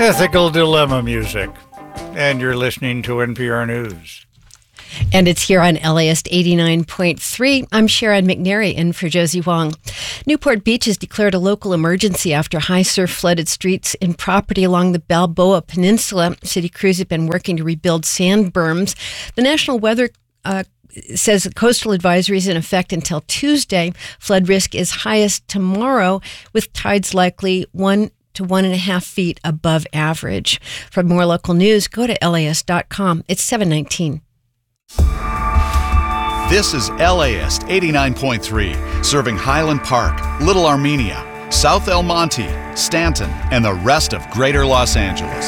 Ethical Dilemma music. And you're listening to NPR News. And it's here on LAist 89.3. I'm Sharon McNary in for Josie Wong. Newport Beach has declared a local emergency after high surf flooded streets and property along the Balboa Peninsula. City crews have been working to rebuild sand berms. The National Weather says the coastal advisory is in effect until Tuesday. Flood risk is highest tomorrow, with tides likely 1 to 1.5 feet above average. For more local news, go to LAist.com. It's 7:19. This is LAist 89.3, serving Highland Park, Little Armenia, South El Monte, Stanton, and the rest of Greater Los Angeles.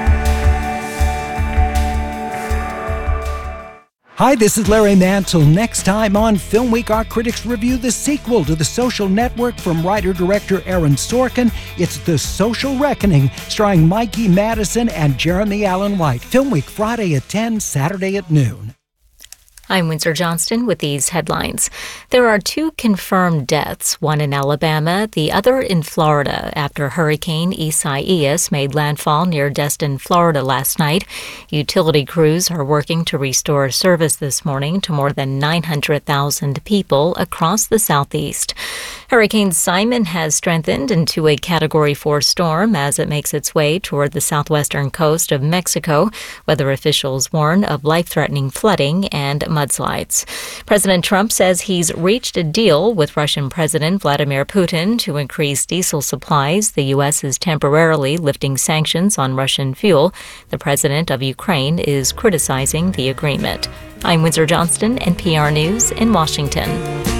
Hi, this is Larry Mantle. Next time on Film Week, our critics review the sequel to The Social Network from writer-director Aaron Sorkin. It's The Social Reckoning, starring Mikey Madison and Jeremy Allen White. Film Week, Friday at 10, Saturday at noon. I'm Windsor Johnston with these headlines. There are 2 confirmed deaths, one in Alabama, the other in Florida, after Hurricane Isaias made landfall near Destin, Florida last night. Utility crews are working to restore service this morning to more than 900,000 people across the southeast. Hurricane Simon has strengthened into a Category 4 storm as it makes its way toward the southwestern coast of Mexico. Weather officials warn of life-threatening flooding and mudslides. President Trump says he's reached a deal with Russian President Vladimir Putin to increase diesel supplies. The U.S. is temporarily lifting sanctions on Russian fuel. The president of Ukraine is criticizing the agreement. I'm Windsor Johnston, NPR News in Washington.